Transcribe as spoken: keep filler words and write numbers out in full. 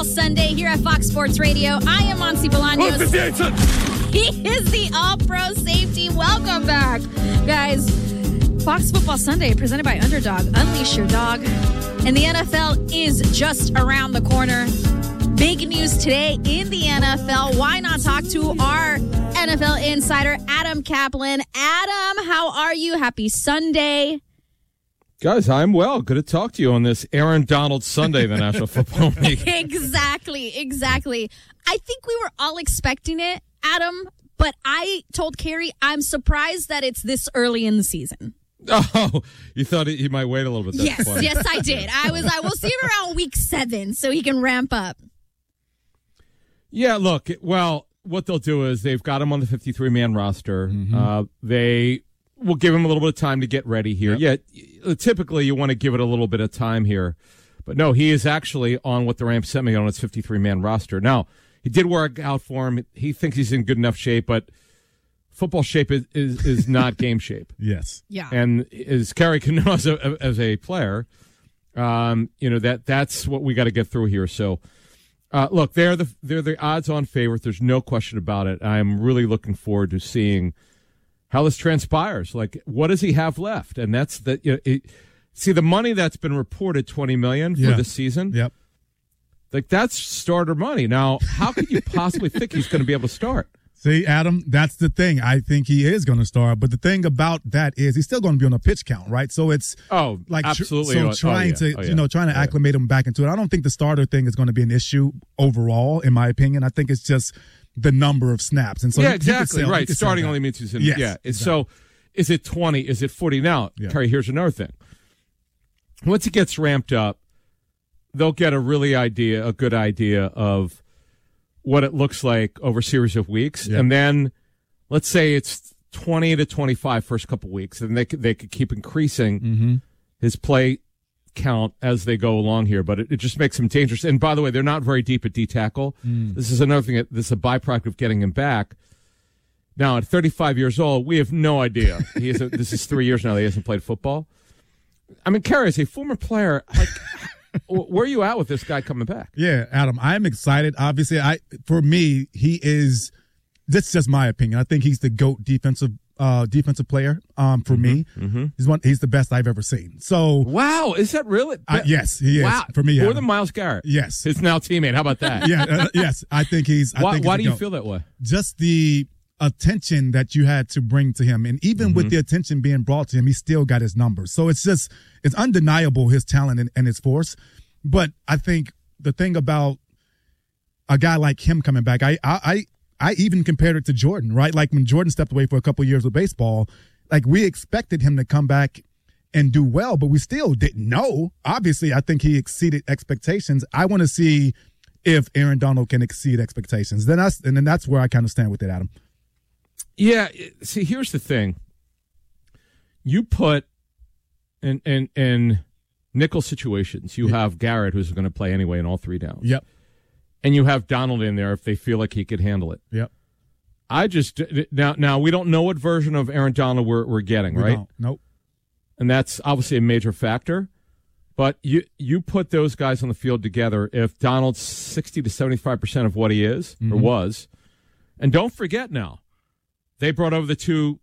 Football Sunday here at Fox Sports Radio. I am Monty Bolaños. He is the All-Pro Safety. Welcome back. Guys, Fox Football Sunday presented by Underdog. Unleash your dog. And the N F L is just around the corner. Big news today in the N F L. Why not talk to our N F L insider, Adam Kaplan. Adam, how are you? Happy Sunday. Guys, I'm well. Good to talk to you on this Aaron Donald Sunday, the National Football League. Exactly, exactly. I think we were all expecting it, Adam, but I told Carrie I'm surprised that it's this early in the season. Oh, you thought he might wait a little bit. That's yes, funny. yes, I did. I was I will see him around week seven so he can ramp up. Yeah, look, well, what they'll do is they've got him on the fifty-three man roster. Mm-hmm. Uh, they will give him a little bit of time to get ready here. Yep. Yeah, typically you want to give it a little bit of time here. But no, he is actually on what the Rams sent me on his fifty-three man roster. Now, he did work out for him. He thinks he's in good enough shape, but football shape is, is, is not game shape. Yes. Yeah. And as Carrie can know as a, as a player, um, you know, that that's what we got to get through here. So, uh, look, they're the they're the odds-on favorite. There's no question about it. I'm really looking forward to seeing how this transpires. Like, what does he have left? And that's the you know, it, see the money that's been reported, twenty million dollars for yeah. this season. Yep. Like, that's starter money. Now, how could you possibly think he's going to be able to start? See, Adam, that's the thing. I think he is going to start. But the thing about that is he's still going to be on a pitch count, right? So it's oh, like absolutely. So oh, trying oh, yeah. to, oh, yeah. you know, trying to oh, acclimate yeah. him back into it. I don't think the starter thing is going to be an issue overall, in my opinion. I think it's just the number of snaps. And so yeah, you, exactly you sell, right. Starting only means he's in. Yes, yeah. It's exactly. So is it twenty? Is it forty? Now, yeah. Terry, here's another thing. Once it gets ramped up, they'll get a really idea, a good idea of what it looks like over a series of weeks, yeah. and then. Let's say it's twenty to twenty-five first couple weeks, and they could, they could keep increasing mm-hmm. his play count as they go along here. But it, it just makes him dangerous. And by the way, they're not very deep at D tackle. Mm. This is another thing. That, this is a byproduct of getting him back. Now, at thirty-five years old, we have no idea. He is a, this is three years now that he hasn't played football. I mean, Kerry, as a former player, like, where are you at with this guy coming back? Yeah, Adam, I'm excited. Obviously, I for me, he is. This is just my opinion. I think he's the GOAT defensive uh, defensive player um, for mm-hmm, me. Mm-hmm. He's one. He's the best I've ever seen. So wow, is that really? I, yes, he is wow. for me. More Adam. than Myles Garrett. Yes, his now teammate. How about that? yeah, uh, yes. I think he's. I why think why he's do you GOAT. feel that way? Just the attention that you had to bring to him, and even mm-hmm. with the attention being brought to him, he still got his numbers. So it's just it's undeniable his talent and, and his force. But I think the thing about a guy like him coming back, I I. I I even compared it to Jordan, right? Like when Jordan stepped away for a couple of years with baseball, like we expected him to come back and do well, but we still didn't know. Obviously, I think he exceeded expectations. I want to see if Aaron Donald can exceed expectations. Then that's, and then that's where I kind of stand with it, Adam. Yeah. See, here's the thing. You put in, in, in nickel situations, you yeah. have Garrett, who's going to play anyway in all three downs. Yep. And you have Donald in there if they feel like he could handle it. Yep. I just now now we don't know what version of Aaron Donald we're we're getting, we right? Don't. Nope. And that's obviously a major factor. But you you put those guys on the field together. If Donald's sixty to seventy five percent of what he is mm-hmm. or was, and don't forget now, they brought over the two